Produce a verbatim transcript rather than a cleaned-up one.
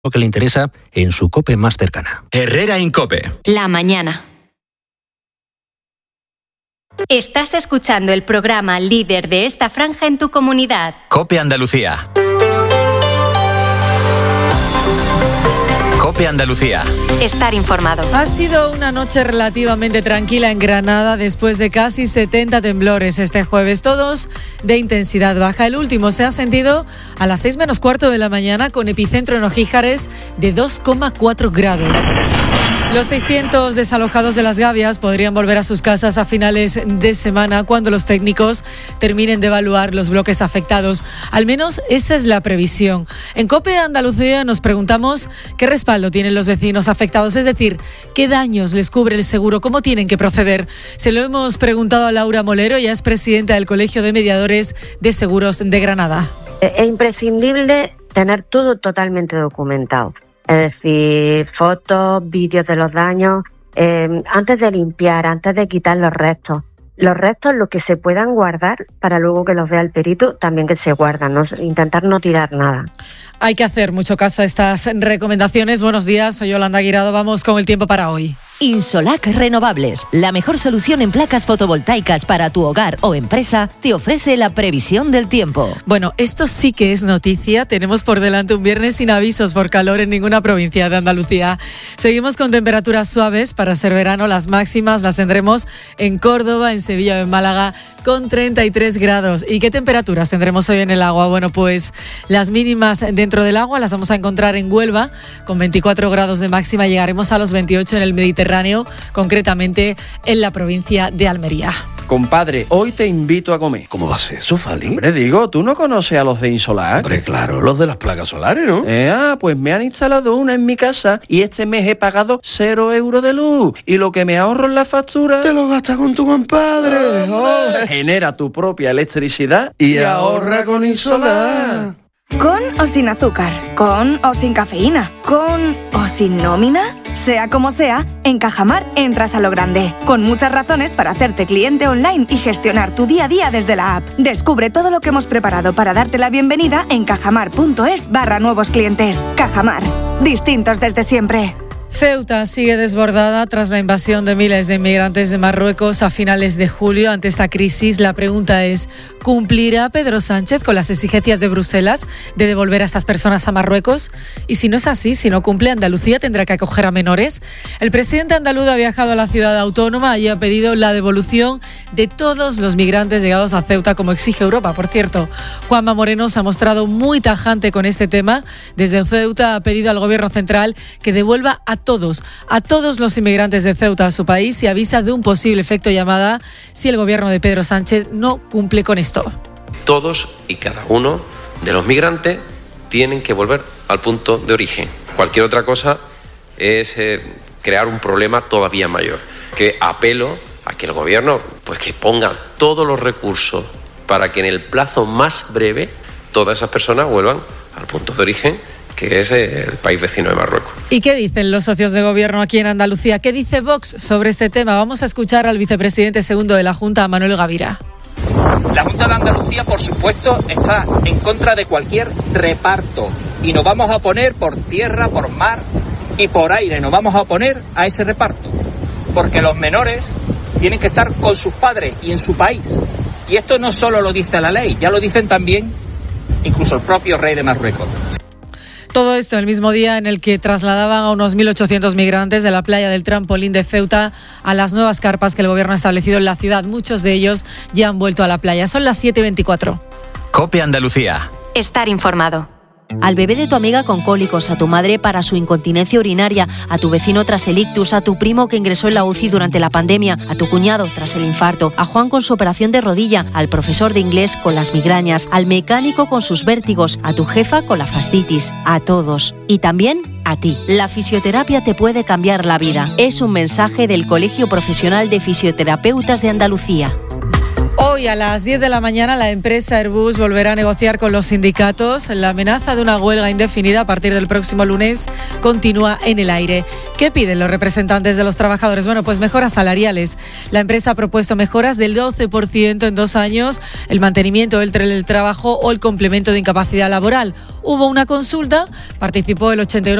Lo que le interesa en su COPE más cercana. Herrera Incope. La mañana. Estás escuchando el programa líder de esta franja en tu comunidad. COPE Andalucía. COPE Andalucía. Estar informado. Ha sido una noche relativamente tranquila en Granada después de casi setenta temblores este jueves, todos de intensidad baja. El último se ha sentido a las seis menos cuarto de la mañana con epicentro en Ojíjares de dos coma cuatro grados. Los seiscientos desalojados de Las Gavias podrían volver a sus casas a finales de semana cuando los técnicos terminen de evaluar los bloques afectados. Al menos esa es la previsión. En COPE Andalucía nos preguntamos qué respaldo tienen los vecinos afectados, es decir, qué daños les cubre el seguro, cómo tienen que proceder. Se lo hemos preguntado a Laura Molero, ella es presidenta del Colegio de Mediadores de Seguros de Granada. Es imprescindible tener todo totalmente documentado. Es decir, fotos, vídeos de los daños, eh, antes de limpiar, antes de quitar los restos. Los restos, lo que se puedan guardar para luego que los vea el perito, también que se guardan, ¿no? Intentar no tirar nada. Hay que hacer mucho caso a estas recomendaciones. Buenos días, soy Yolanda Guirado, vamos con el tiempo para hoy. Insolac Renovables, la mejor solución en placas fotovoltaicas para tu hogar o empresa, te ofrece la previsión del tiempo. Bueno, esto sí que es noticia. Tenemos por delante un viernes sin avisos por calor en ninguna provincia de Andalucía. Seguimos con temperaturas suaves para ser verano. Las máximas las tendremos en Córdoba, en Sevilla o en Málaga con treinta y tres grados. ¿Y qué temperaturas tendremos hoy en el agua? Bueno, pues las mínimas dentro del agua las vamos a encontrar en Huelva con veinticuatro grados de máxima. Llegaremos a los veintiocho en el Mediterráneo, concretamente en la provincia de Almería. Compadre, hoy te invito a comer. ¿Cómo va a ser eso, Fali? Hombre, digo, ¿tú no conoces a los de Insolac? Hombre, claro, los de las placas solares, ¿no? Eh, ah, pues me han instalado una en mi casa y este mes he pagado cero euros de luz. Y lo que me ahorro en la factura... Te lo gastas con tu compadre. Oh, genera tu propia electricidad y, y ahorra con Insolac. ¿Con o sin azúcar? ¿Con o sin cafeína? ¿Con o sin nómina? Sea como sea, en Cajamar entras a lo grande, con muchas razones para hacerte cliente online y gestionar tu día a día desde la app. Descubre todo lo que hemos preparado para darte la bienvenida en cajamar.es barra nuevos clientes. Cajamar, distintos desde siempre. Ceuta sigue desbordada tras la invasión de miles de inmigrantes de Marruecos a finales de julio. Ante esta crisis, la pregunta es, ¿cumplirá Pedro Sánchez con las exigencias de Bruselas de devolver a estas personas a Marruecos? Y si no es así, si no cumple, ¿Andalucía tendrá que acoger a menores? El presidente andaluz ha viajado a la ciudad autónoma y ha pedido la devolución de todos los migrantes llegados a Ceuta, como exige Europa. Por cierto, Juanma Moreno se ha mostrado muy tajante con este tema. Desde Ceuta ha pedido al Gobierno central que devuelva a todos, a todos los inmigrantes de Ceuta a su país y avisa de un posible efecto llamada si el gobierno de Pedro Sánchez no cumple con esto. Todos y cada uno de los migrantes tienen que volver al punto de origen. Cualquier otra cosa es eh, crear un problema todavía mayor. Que apelo a que el gobierno pues que ponga todos los recursos para que en el plazo más breve todas esas personas vuelvan al punto de origen, que es el país vecino de Marruecos. ¿Y qué dicen los socios de gobierno aquí en Andalucía? ¿Qué dice Vox sobre este tema? Vamos a escuchar al vicepresidente segundo de la Junta, Manuel Gavira. La Junta de Andalucía, por supuesto, está en contra de cualquier reparto y nos vamos a oponer por tierra, por mar y por aire. Nos vamos a oponer a ese reparto porque los menores tienen que estar con sus padres y en su país. Y esto no solo lo dice la ley, ya lo dicen también incluso el propio rey de Marruecos. Todo esto el mismo día en el que trasladaban a unos mil ochocientos migrantes de la playa del Trampolín de Ceuta a las nuevas carpas que el gobierno ha establecido en la ciudad. Muchos de ellos ya han vuelto a la playa. Son las siete y veinticuatro. COPE Andalucía. Estar informado. Al bebé de tu amiga con cólicos, a tu madre para su incontinencia urinaria, a tu vecino tras el ictus, a tu primo que ingresó en la U C I durante la pandemia, a tu cuñado tras el infarto, a Juan con su operación de rodilla, al profesor de inglés con las migrañas, al mecánico con sus vértigos, a tu jefa con la fascitis, a todos. Y también a ti. La fisioterapia te puede cambiar la vida. Es un mensaje del Colegio Profesional de Fisioterapeutas de Andalucía. Hoy Hoy a las diez de la mañana la empresa Airbus volverá a negociar con los sindicatos. La amenaza de una huelga indefinida a partir del próximo lunes continúa en el aire. ¿Qué piden los representantes de los trabajadores? Bueno, pues mejoras salariales. La empresa ha propuesto mejoras del doce por ciento en dos años, el mantenimiento del teletrabajo o el complemento de incapacidad laboral. Hubo una consulta, participó el ochenta y uno